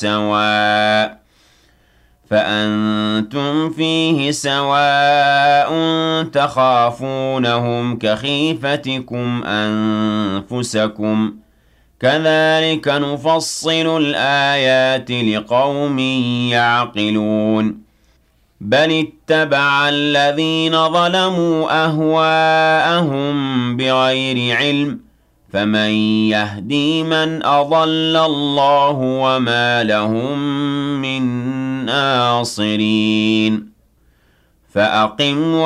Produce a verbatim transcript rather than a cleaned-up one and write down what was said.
سَوَاءٌ فَأَنتُمْ فِيهِ سَوَاءٌ تَخَافُونَهُمْ كَخِيفَتِكُمْ أَنفُسَكُمْ ۚ كَذَٰلِكَ نُفَصِّلُ الْآيَاتِ لِقَوْمٍ يَعْقِلُونَ بَلِ اتَّبَعَ الَّذِينَ ظَلَمُوا أَهْوَاءَهُم بِغَيْرِ عِلْمٍ ۖ فَمَن يَهْدِي مَنْ أَضَلَّ اللَّهُ وَمَا لَهُم مِّن نَّاصِرِينَ فَأَقِمْ